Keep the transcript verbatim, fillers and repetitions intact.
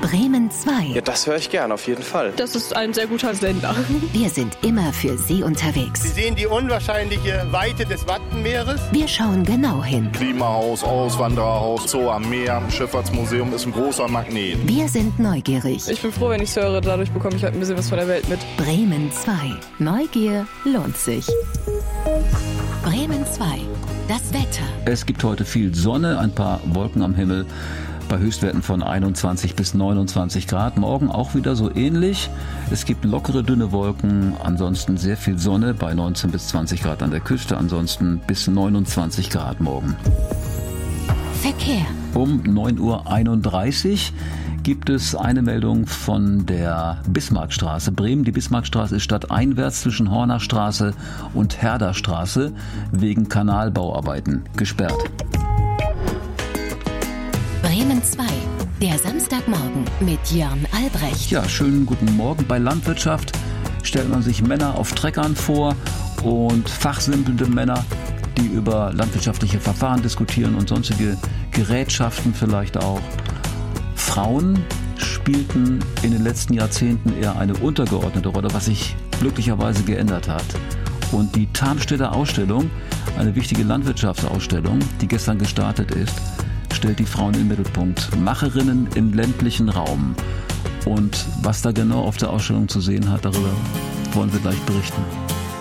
Bremen zwei. Ja, das höre ich gern, auf jeden Fall. Das ist ein sehr guter Sender. Wir sind immer für Sie unterwegs. Sie sehen die unwahrscheinliche Weite des Wattenmeeres. Wir schauen genau hin. Klimahaus, Auswandererhaus, Zoo am Meer, Schifffahrtsmuseum ist ein großer Magnet. Wir sind neugierig. Ich bin froh, wenn ich es höre. Dadurch bekomme ich halt ein bisschen was von der Welt mit. Bremen zwei. Neugier lohnt sich. Bremen zwei. Das Wetter. Es gibt heute viel Sonne, ein paar Wolken am Himmel. Bei Höchstwerten von einundzwanzig bis neunundzwanzig Grad. Morgen auch wieder so ähnlich. Es gibt lockere, dünne Wolken. Ansonsten sehr viel Sonne bei neunzehn bis zwanzig Grad an der Küste. Ansonsten bis neunundzwanzig Grad morgen. Verkehr. Um neun Uhr einunddreißig gibt es eine Meldung von der Bismarckstraße. Bremen, die Bismarckstraße ist stadteinwärts zwischen Hornerstraße und Herderstraße wegen Kanalbauarbeiten gesperrt. Bremen zwei. Der Samstagmorgen mit Jörn Albrecht. Ja, schönen guten Morgen. Bei Landwirtschaft stellt man sich Männer auf Treckern vor und fachsimpelnde Männer, die über landwirtschaftliche Verfahren diskutieren und sonstige Gerätschaften vielleicht auch. Frauen spielten in den letzten Jahrzehnten eher eine untergeordnete Rolle, was sich glücklicherweise geändert hat. Und die Tarmstedter Ausstellung, eine wichtige Landwirtschaftsausstellung, die gestern gestartet ist, stellt die Frauen im Mittelpunkt. Macherinnen im ländlichen Raum. Und was da genau auf der Ausstellung zu sehen hat, darüber wollen wir gleich berichten.